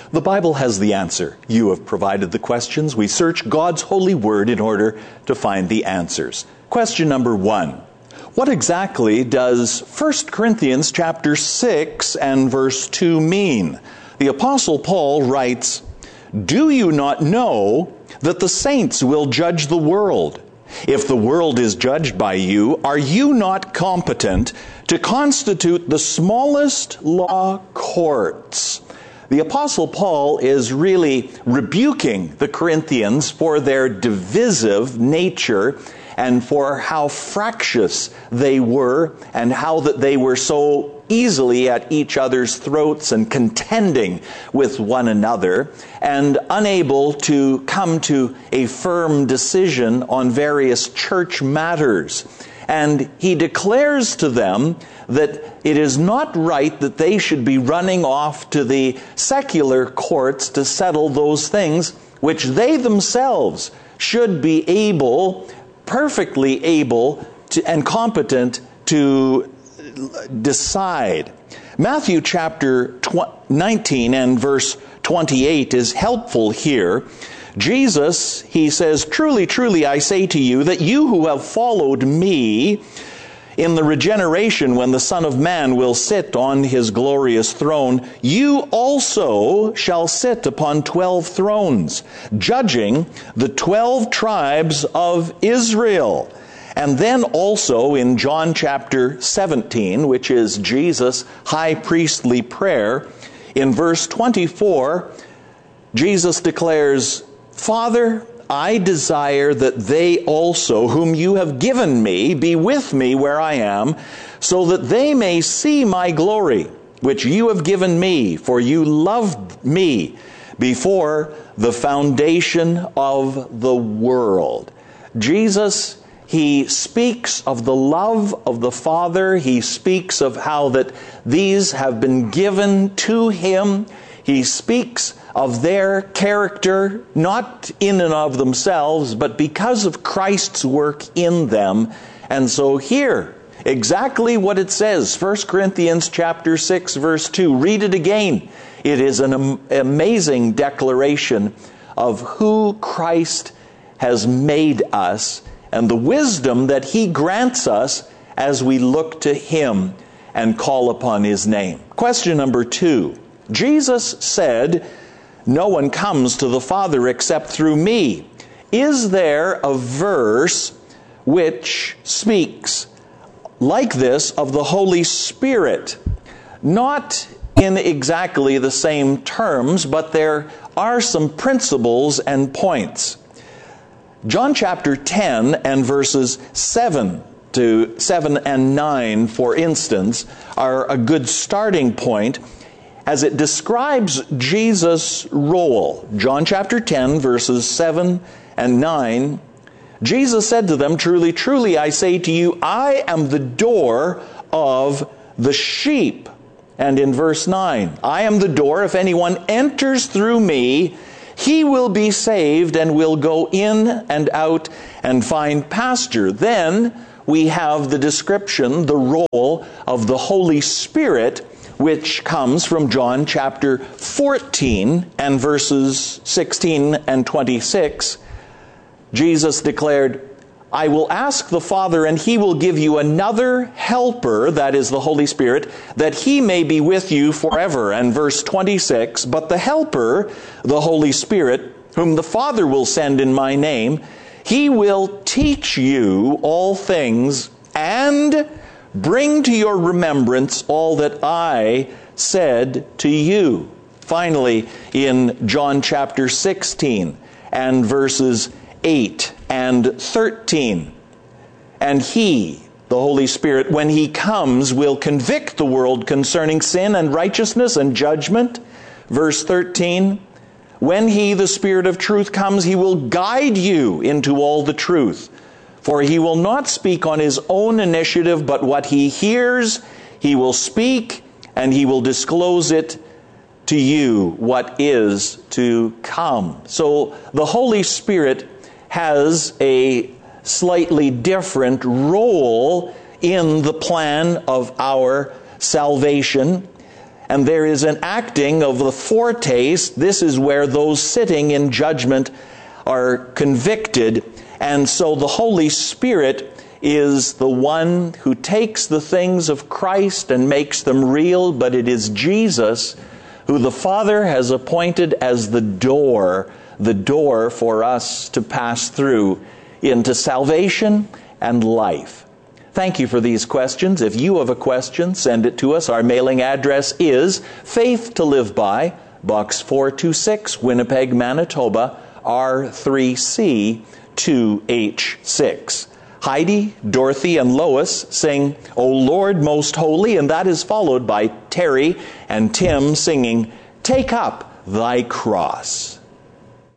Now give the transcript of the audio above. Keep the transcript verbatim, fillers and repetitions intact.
The Bible has the answer. You have provided the questions. We search God's holy word in order to find the answers. Question number one. What exactly does First Corinthians chapter six and verse two mean? The Apostle Paul writes, "Do you not know that the saints will judge the world? If the world is judged by you, are you not competent to constitute the smallest law courts?" The Apostle Paul is really rebuking the Corinthians for their divisive nature and for how fractious they were and how that they were so easily at each other's throats and contending with one another and unable to come to a firm decision on various church matters. And he declares to them that it is not right that they should be running off to the secular courts to settle those things which they themselves should be able, perfectly able to, and competent to decide. Matthew chapter nineteen and verse twenty-eight is helpful here. Jesus, he says, "Truly, truly, I say to you that you who have followed me in the regeneration when the Son of Man will sit on his glorious throne, you also shall sit upon twelve thrones, judging the twelve tribes of Israel." And then also in John chapter seventeen, which is Jesus' high priestly prayer, in verse twenty-four, Jesus declares, "Father, I desire that they also, whom you have given me, be with me where I am, so that they may see my glory, which you have given me, for you loved me before the foundation of the world." Jesus, he speaks of the love of the Father. He speaks of how that these have been given to him. He speaks of their character, not in and of themselves, but because of Christ's work in them. And so here, exactly what it says, First Corinthians chapter six, verse two. Read it again. It is an am- amazing declaration of who Christ has made us and the wisdom that he grants us as we look to him and call upon his name. Question number two. Jesus said, "No one comes to the Father except through me." Is there a verse which speaks like this of the Holy Spirit? Not in exactly the same terms, but there are some principles and points. John chapter ten and verses seven to seven and nine, for instance, are a good starting point as it describes Jesus' role. John chapter ten, verses seven and nine, Jesus said to them, "Truly, truly, I say to you, I am the door of the sheep." And in verse nine, "I am the door. If anyone enters through me, he will be saved and will go in and out and find pasture." Then we have the description, the role of the Holy Spirit, which comes from John chapter fourteen and verses sixteen and twenty-six. Jesus declared, "I will ask the Father, and he will give you another helper," that is the Holy Spirit, "that he may be with you forever." And verse twenty-six, "But the helper, the Holy Spirit, whom the Father will send in my name, he will teach you all things and bring to your remembrance all that I said to you." Finally, in John chapter sixteen and verses eight and thirteen, "And he," the Holy Spirit, "when he comes, will convict the world concerning sin and righteousness and judgment." Verse thirteen, "When he, the Spirit of truth, comes, he will guide you into all the truth. For he will not speak on his own initiative, but what he hears, he will speak, and he will disclose it to you, what is to come." So the Holy Spirit has a slightly different role in the plan of our salvation. and there is an acting of the foretaste. This is where those sitting in judgment are convicted. And so the Holy Spirit is the one who takes the things of Christ and makes them real, but it is Jesus who the Father has appointed as the door, the door for us to pass through into salvation and life. Thank you for these questions. If you have a question, send it to us. Our mailing address is Faith to Live By, Box four two six, Winnipeg, Manitoba, R three C two H six. Heidi, Dorothy, and Lois sing O Lord Most Holy, and that is followed by Terry and Tim singing Take Up Thy Cross.